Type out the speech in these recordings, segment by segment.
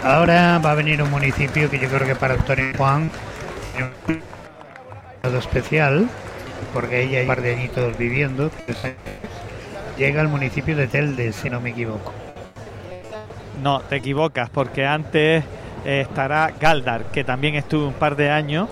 Ahora va a venir un municipio que yo creo que para Antonio Juan es un especial, porque ella hay un par de añitos viviendo. Llega al municipio de Telde, si no me equivoco. No, te equivocas, porque antes estará Galdar, que también estuvo un par de años,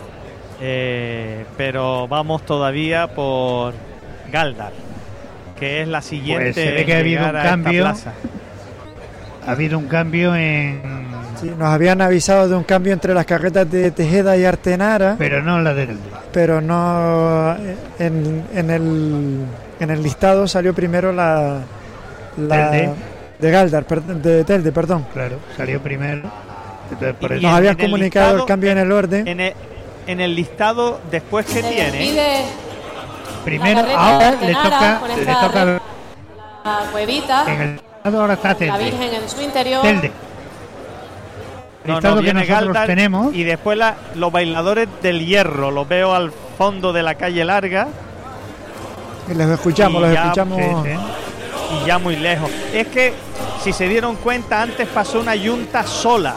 pero vamos todavía por Galdar, que es la siguiente. Pues se ve que ha habido un cambio. Ha habido un cambio en... Sí, nos habían avisado de un cambio entre las carretas de Tejeda y Artenara. Pero no la de Telde. Pero no... En el listado salió primero la de Galdar, de Telde, perdón. Claro, salió primero. Entonces, por eso. Nos habían comunicado el cambio en el orden. En el listado, después que tiene... Primero, ahora le toca la huevita. En el listado ahora está Telde. La Virgen en su interior. Telde. No, listado que viene nosotros Galdar, tenemos. y después los bailadores del hierro, los veo al fondo de la calle larga. Y los escuchamos, Sí, y ya muy lejos. Es que, si se dieron cuenta, antes pasó una yunta sola.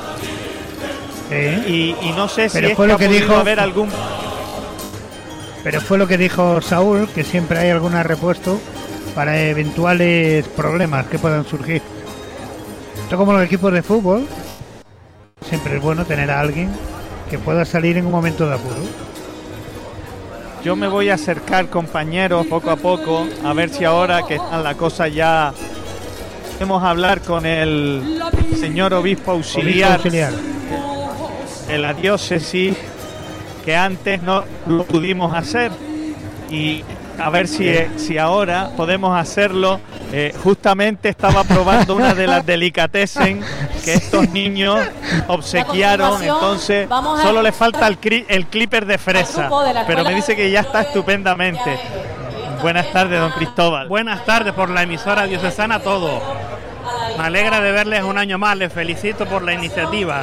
Y no sé si pero es fue que lo que dijo, haber algún... Pero fue lo que dijo Saúl, que siempre hay algún repuesto para eventuales problemas que puedan surgir. Esto como los equipos de fútbol, siempre es bueno tener a alguien que pueda salir en un momento de apuro. Yo me voy a acercar, compañeros, poco a poco, a ver si ahora que está la cosa ya... Podemos hablar con el señor obispo auxiliar de la diócesis, que antes no lo pudimos hacer, y a ver si ahora podemos hacerlo. Justamente estaba probando una de las delicatessen que estos niños obsequiaron, entonces solo le falta el clipper de fresa, pero me dice que ya está estupendamente. Buenas tardes, don Cristóbal. Buenas tardes por la emisora diocesana a todos. Me alegra de verles un año más, les felicito por la iniciativa.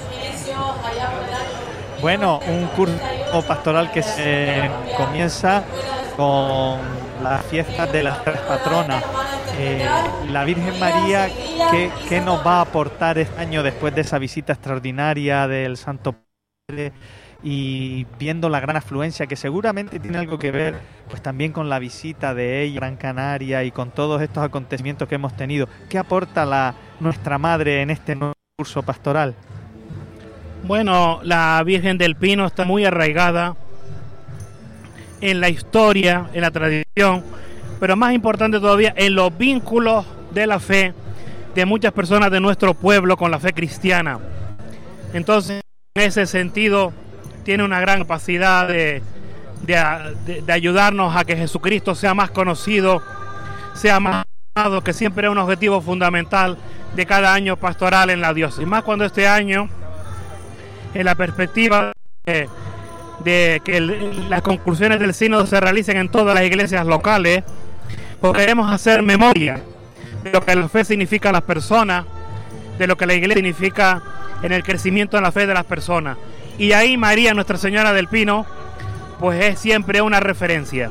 Bueno, un curso pastoral que se comienza con las fiestas de las tres patronas. La Virgen María, ¿qué nos va a aportar este año después de esa visita extraordinaria del Santo Padre? Y viendo la gran afluencia, que seguramente tiene algo que ver pues también con la visita de ella a Gran Canaria y con todos estos acontecimientos que hemos tenido. ¿Qué aporta nuestra Madre en este nuevo curso pastoral? Bueno, la Virgen del Pino está muy arraigada en la historia, en la tradición, pero más importante todavía, en los vínculos de la fe de muchas personas de nuestro pueblo con la fe cristiana. Entonces, en ese sentido, tiene una gran capacidad de ayudarnos a que Jesucristo sea más conocido, sea más amado, que siempre es un objetivo fundamental de cada año pastoral en la diócesis. Más cuando este año, en la perspectiva de que las conclusiones del sínodo se realicen en todas las iglesias locales, porque queremos hacer memoria de lo que la fe significa a las personas, de lo que la iglesia significa en el crecimiento en la fe de las personas. Y ahí María, Nuestra Señora del Pino, pues es siempre una referencia.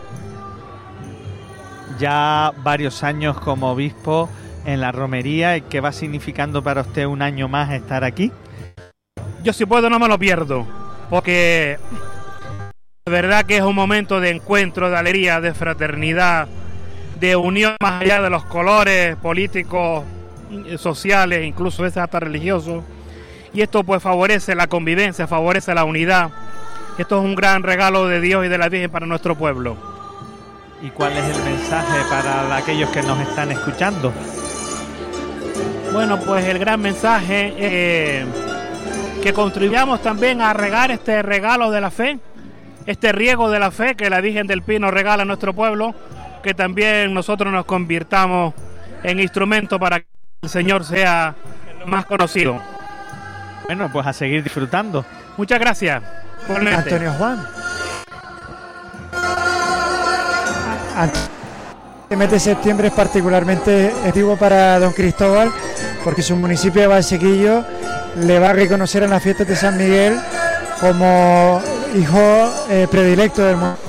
Ya varios años como obispo en la romería, ¿qué va significando para usted un año más estar aquí? Yo, si puedo, no me lo pierdo, porque de verdad que es un momento de encuentro, de alegría, de fraternidad, de unión más allá de los colores políticos, sociales, incluso a veces hasta religiosos. Y esto pues favorece la convivencia, favorece la unidad. Esto es un gran regalo de Dios y de la Virgen para nuestro pueblo. ¿Y cuál es el mensaje para aquellos que nos están escuchando? Bueno, pues el gran mensaje que contribuyamos también a regar este regalo de la fe, este riego de la fe que la Virgen del Pino regala a nuestro pueblo, que también nosotros nos convirtamos en instrumento para que el Señor sea más conocido. Bueno, pues a seguir disfrutando. Muchas gracias. Antonio Juan. El mes de septiembre es particularmente activo para don Cristóbal, porque su municipio de Valsequillo le va a reconocer en las fiestas de San Miguel como hijo predilecto del mundo.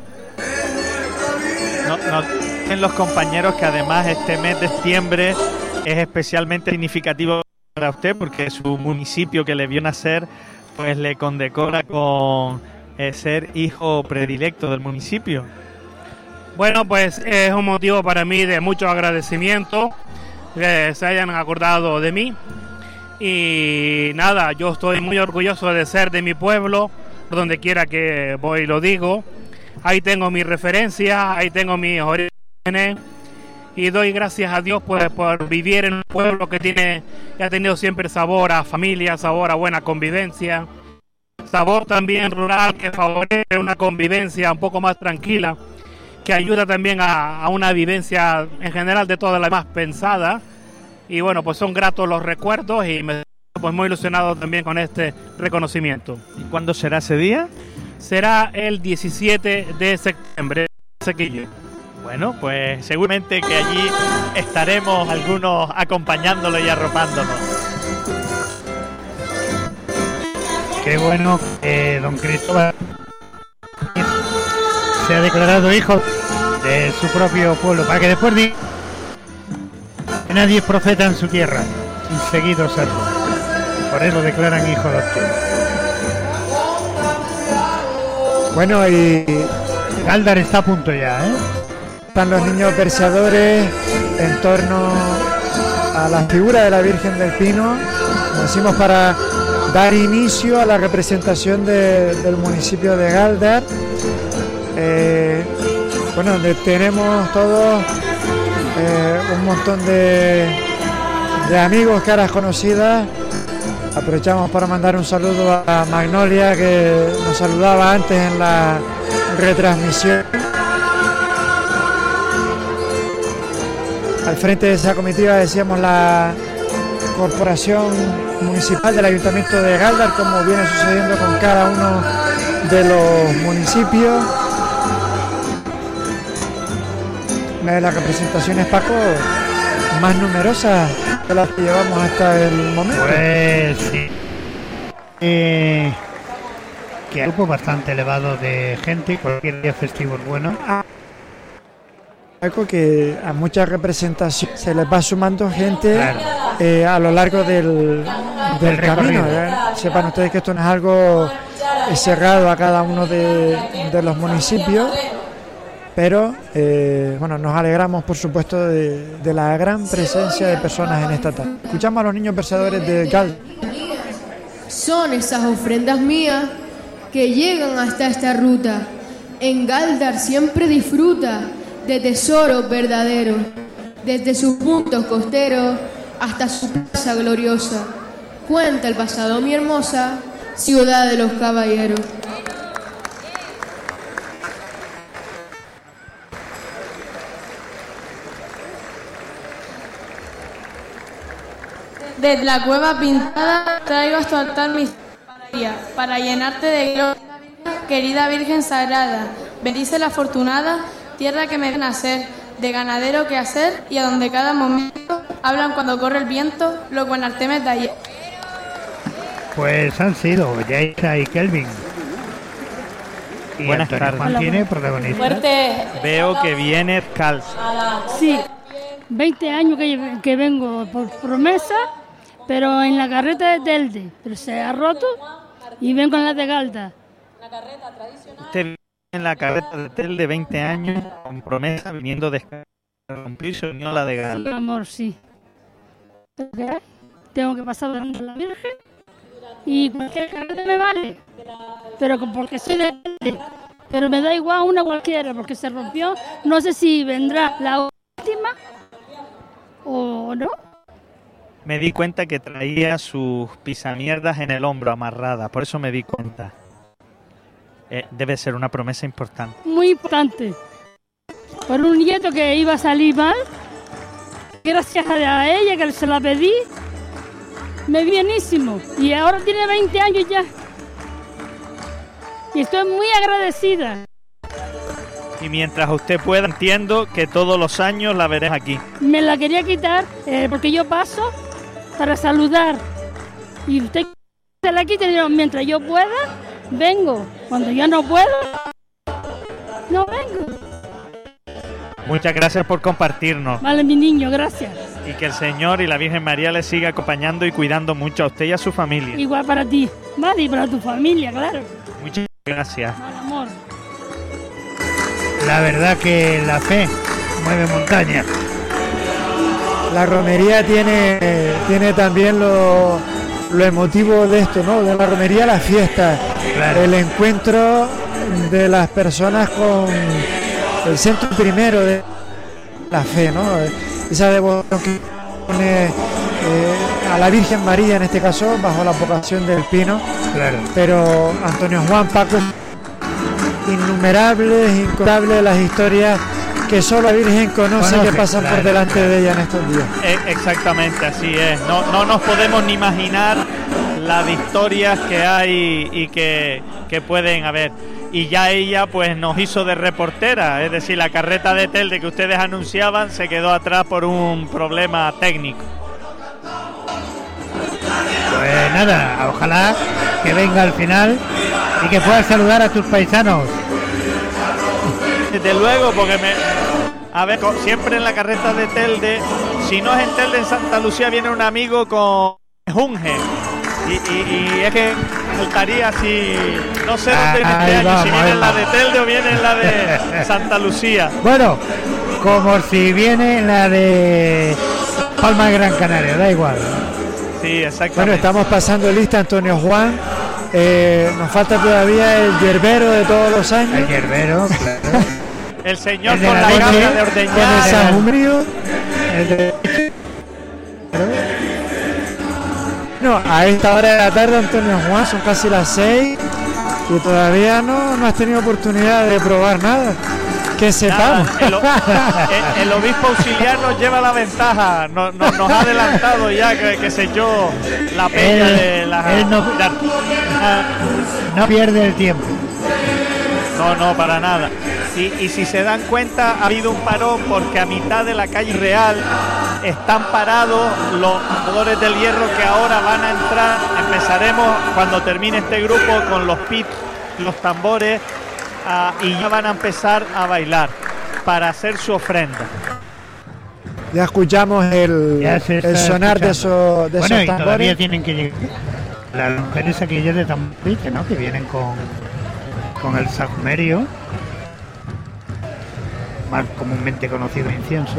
No, en los compañeros que además este mes de septiembre es especialmente significativo a usted porque su municipio que le vio nacer pues le condecora con ser hijo predilecto del municipio. Bueno, pues es un motivo para mí de mucho agradecimiento que se hayan acordado de mí. Y nada, yo estoy muy orgulloso de ser de mi pueblo, donde quiera que voy lo digo. Ahí tengo mis referencias, ahí tengo mis orígenes. Y doy gracias a Dios pues, por vivir en un pueblo que ha tenido siempre sabor a familia, sabor a buena convivencia, sabor también rural que favorece una convivencia un poco más tranquila, que ayuda también a una vivencia en general de todas las más pensada. Y bueno, pues son gratos los recuerdos y me siento pues muy ilusionado también con este reconocimiento. ¿Y cuándo será ese día? Será el 17 de septiembre, Sequillo. Bueno, pues seguramente que allí estaremos algunos acompañándolo y arropándonos. Qué bueno que don Cristóbal se ha declarado hijo de su propio pueblo, para que después diga que nadie es profeta en su tierra, sin seguido serlo. Por eso lo declaran hijo adoptivo. Bueno, y Gáldar está a punto ya, ¿eh? Están los niños verseadores en torno a la figura de la Virgen del Pino, como decimos, para dar inicio a la representación del municipio de Gáldar. Bueno, donde tenemos todos un montón de amigos, caras conocidas. Aprovechamos para mandar un saludo a Magnolia, que nos saludaba antes en la retransmisión. Al frente de esa comitiva decíamos la Corporación Municipal del Ayuntamiento de Gáldar, como viene sucediendo con cada uno de los municipios. Una de las representaciones, Paco, más numerosas de las que llevamos hasta el momento. Pues sí. Que hay un grupo bastante elevado de gente, cualquier día festivo es bueno. Algo que a muchas representaciones se les va sumando gente, claro, a lo largo del camino. Sepan ustedes que esto no es algo cerrado a cada uno de los municipios, pero bueno, nos alegramos por supuesto de la gran presencia de personas en esta tarde. Escuchamos a los niños versadores de Gáldar. Son esas ofrendas mías que llegan hasta esta ruta. En Gáldar siempre disfruta de tesoros verdaderos, desde sus puntos costeros hasta su plaza gloriosa. Cuenta el pasado mi hermosa ciudad de los caballeros. Desde la cueva pintada traigo hasta tu altar mi historia, para llenarte de gloria, querida Virgen Sagrada. Bendice la afortunada tierra que me ve nacer, de ganadero que hacer, y a donde cada momento hablan cuando corre el viento, los guanartemes de ayer. Pues han sido Yaisa y Kelvin. Y Buenas Antonio tardes. Juan tiene protagonista. Fuerte. Veo que viene calza. Sí, 20 años que vengo por promesa, pero en la carreta de Telde, pero se ha roto y vengo en la de Gáldar. Usted viene en la carreta de Tel de 20 años con promesa, viniendo de rompió y se unió a la de Gáldar. Amor, sí. ¿Pero qué hay? Tengo que pasar delante de la Virgen y cualquier carreta me vale, pero porque soy de Telde. Pero me da igual una cualquiera porque se rompió. No sé si vendrá la última o no. Me di cuenta que traía sus pisamierdas en el hombro amarradas, por eso me di cuenta. Debe ser una promesa importante. Muy importante. Por un nieto que iba a salir mal, gracias a ella que se la pedí, me vi bienísimo. Y ahora tiene 20 años ya. Y estoy muy agradecida. Y mientras usted pueda, entiendo que todos los años la veré aquí. Me la quería quitar porque yo paso para saludar. Y usted se la quita y yo, mientras yo pueda, vengo. Cuando yo no puedo, no vengo. Muchas gracias por compartirnos. Vale, mi niño, gracias. Y que el Señor y la Virgen María les siga acompañando y cuidando mucho a usted y a su familia. Igual para ti, vale, y para tu familia, claro. Muchas gracias. Vale, amor. La verdad que la fe mueve montañas. La romería tiene también lo emotivo de esto, ¿no? De la romería la fiesta, Claro. el encuentro de las personas con el centro primero de la fe, ¿no? Esa devoción que pone a la Virgen María, en este caso, bajo la vocación del Pino. Claro. Pero Antonio Juan, Paco, innumerables, incontables las historias que solo la Virgen conoce que pasan claro, por delante de ella en estos días. Exactamente, así es. No nos podemos ni imaginar las historias que hay y que pueden haber. Y ya ella pues nos hizo de reportera, es decir, la carreta de Telde que ustedes anunciaban se quedó atrás por un problema técnico. Pues nada, ojalá que venga al final y que puedas saludar a tus paisanos. Desde luego, porque siempre en la carreta de Telde, si no es en Telde, en Santa Lucía viene un amigo con Junge. Y es que faltaría si no sé dónde viene este año, si viene en la de Telde o viene en la de Santa Lucía. Bueno, como si viene en la de Palma de Gran Canaria, da igual. Sí, exactamente. Bueno, estamos pasando lista, Antonio Juan. Nos falta todavía el yerbero de todos los años. El yerbero, claro. El señor El de con la la leche, gana de Con el ordeñar. sahumerio. No, a esta hora de la tarde, Antonio Juan, son casi las 6 y todavía no has tenido oportunidad de probar nada. Que sepamos. El obispo auxiliar nos lleva la ventaja, nos ha adelantado ya que selló la peña de la... Él no pierde el tiempo. No, para nada. Y si se dan cuenta, ha habido un parón porque a mitad de la calle Real están parados los jugadores del Hierro que ahora van a entrar. Empezaremos cuando termine este grupo con los pits, los tambores, y ya van a empezar a bailar para hacer su ofrenda. Ya escuchamos el sonar de esos bueno, y tambores. todavía tienen que llegar las mujeres aquellas de Tampico, ¿no? Que vienen con el sahumerio, más comúnmente conocido incienso.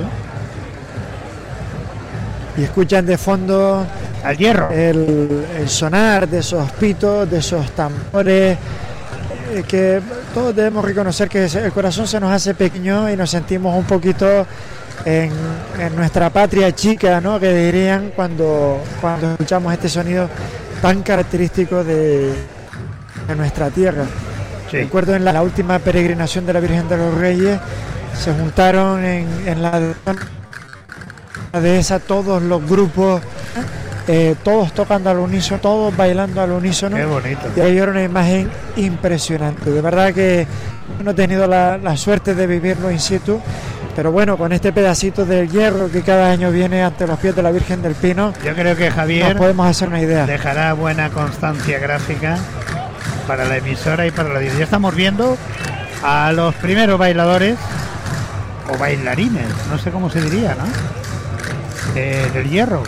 Y escuchan de fondo al hierro el sonar de esos pitos, de esos tambores, que todos debemos reconocer que el corazón se nos hace pequeño y nos sentimos un poquito en nuestra patria chica, ¿no? Que dirían cuando escuchamos este sonido tan característico de nuestra tierra. Sí. Recuerdo en la última peregrinación de la Virgen de los Reyes, se juntaron en la dehesa todos los grupos, todos tocando al unísono, todos bailando al unísono. Qué bonito. Y ahí era una imagen impresionante. De verdad que no he tenido la suerte de vivirlo in situ, pero bueno, con este pedacito del hierro que cada año viene ante los pies de la Virgen del Pino, yo creo que Javier nos podemos hacer una idea. Dejará buena constancia gráfica para la emisora y para la vida. Ya estamos viendo a los primeros bailadores o bailarines, no sé cómo se diría, ¿no? Del hierro.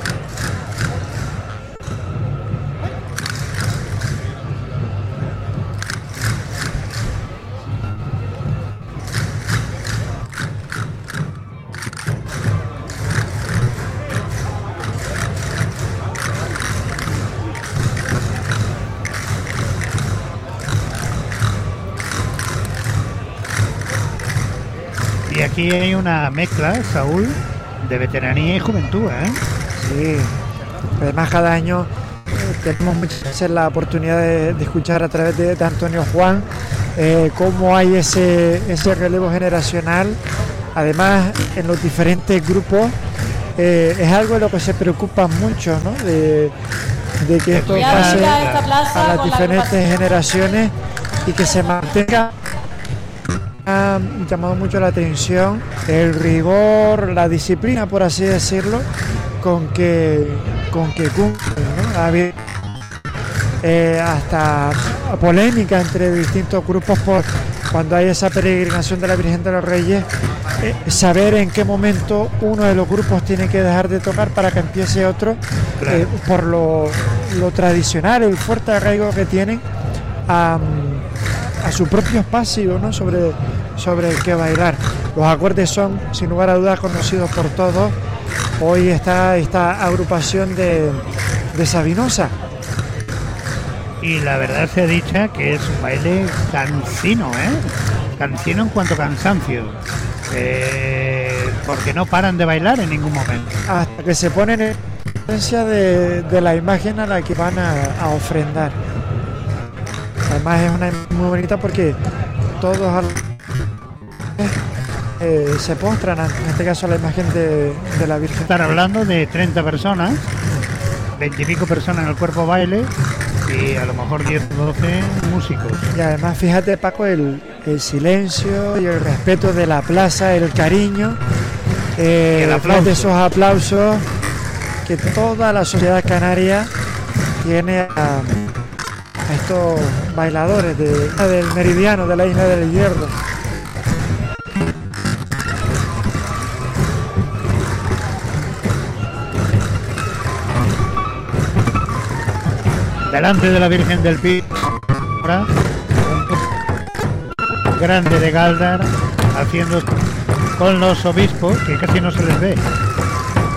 Y aquí hay una mezcla, Saúl, de veteranía y juventud, ¿eh? Sí, además cada año tenemos muchas veces la oportunidad de escuchar a través de Antonio Juan cómo hay ese relevo generacional. Además, en los diferentes grupos es algo de lo que se preocupa mucho, ¿no? De que esto pase a las diferentes generaciones y que se mantenga. Ha llamado mucho la atención el rigor, la disciplina, por así decirlo, con que cumplen, ¿no? Ha habido hasta polémica entre distintos grupos por cuando hay esa peregrinación de la Virgen de los Reyes, saber en qué momento uno de los grupos tiene que dejar de tocar para que empiece otro, Claro. por lo tradicional, el fuerte arraigo que tienen a su propio espacio, ¿no? sobre el que bailar. Los acordes son, sin lugar a dudas, conocidos por todos. Hoy está esta agrupación de Sabinosa. Y la verdad sea dicha que es un baile cansino, cansino en cuanto a cansancio, porque no paran de bailar en ningún momento. Hasta que se ponen en presencia de la imagen a la que van a ofrendar. Además es una imagen muy bonita porque todos se postran, en este caso a la imagen de la Virgen. Estar hablando de 30 personas, 20 y pico personas en el cuerpo baile y a lo mejor 10 o 12 músicos. Y además fíjate, Paco, el silencio y el respeto de la plaza, el cariño, el aplauso. de esos aplausos que toda la sociedad canaria tiene a estos bailadores del Meridiano, de la Isla del Hierro. Delante de la Virgen del Pi, grande de Galdar, haciendo con los obispos, que casi no se les ve,